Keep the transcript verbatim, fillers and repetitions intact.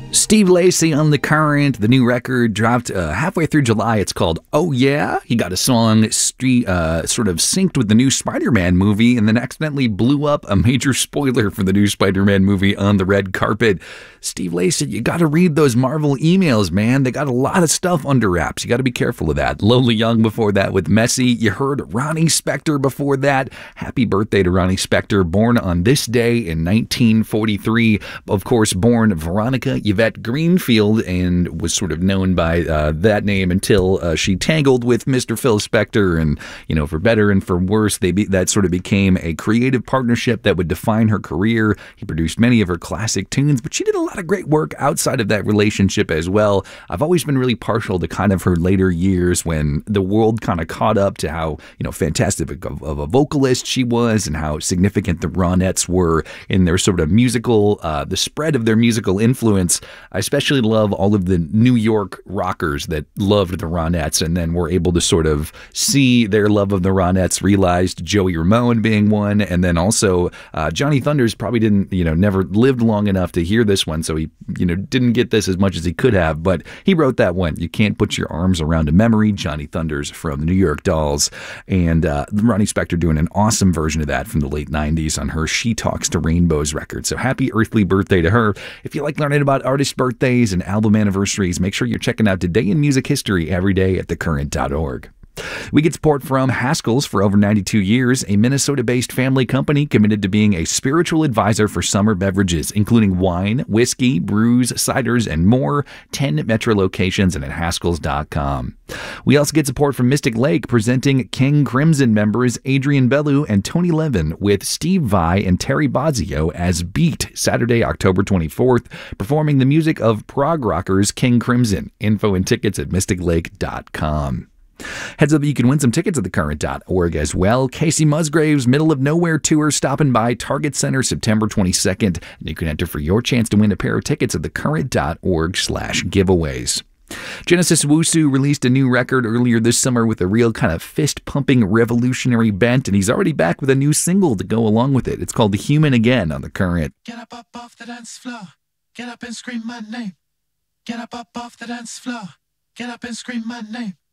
Steve Lacy on The Current. The new record dropped uh, halfway through July. It's called Oh Yeah. He got a song street, uh, sort of synced with the new Spider-Man movie and then accidentally blew up a major spoiler for the new Spider-Man movie on the red carpet. Steve Lacy, you got to read those Marvel emails, man. They got a lot of stuff under wraps. You got to be careful of that. Lola Young before that with Messy. You heard Ronnie Spector before that. Happy birthday to Ronnie Spector, born on this day in nineteen forty-three. Of course, born Veronica Yvette Greenfield, and was sort of known by uh, that name until uh, she tangled with Mister Phil Spector. And, you know, for better and for worse, they be, that sort of became a creative partnership that would define her career. He produced many of her classic tunes, but she did a lot of great work outside of that relationship as well. I've always been really partial to kind of her later years when the world kind of caught up to how, you know, fantastic of, of a vocalist she was and how significant the Ronettes were in their sort of musical, uh, the spread of their musical influence. I especially love all of the New York rockers that loved the Ronettes and then were able to sort of see their love of the Ronettes realized, Joey Ramone being one, and then also uh, Johnny Thunders probably didn't, you know, never lived long enough to hear this one, so he, you know, didn't get this as much as he could have, but he wrote that one, You Can't Put Your Arms Around a Memory, Johnny Thunders from the New York Dolls, and uh, Ronnie Spector doing an awesome version of that from the late nineties on her She Talks to Rainbows record. So happy earthly birthday to her. If you like learning about artists' birthdays and album anniversaries, make sure you're checking out Today in Music History every day at the current dot org. We get support from Haskell's for over ninety-two years, a Minnesota-based family company committed to being a spiritual advisor for summer beverages, including wine, whiskey, brews, ciders, and more. ten Metro locations and at Haskells dot com. We also get support from Mystic Lake, presenting King Crimson members Adrian Bellew and Tony Levin with Steve Vai and Terry Bozzio as Beat, Saturday, October twenty-fourth, performing the music of prog rockers King Crimson. Info and tickets at mystic lake dot com. Heads up, you can win some tickets at the current dot org as well. Casey Musgrave's Middle of Nowhere tour stopping by Target Center September twenty-second. And you can enter for your chance to win a pair of tickets at the current dot org slash giveaways. Genesis Owusu released a new record earlier this summer with a real kind of fist-pumping revolutionary bent, and he's already back with a new single to go along with it. It's called The Human Again on the Current. Get up, up off the dance floor. Get up and scream my name. Get up, up off the dance floor. Get up and scream my name.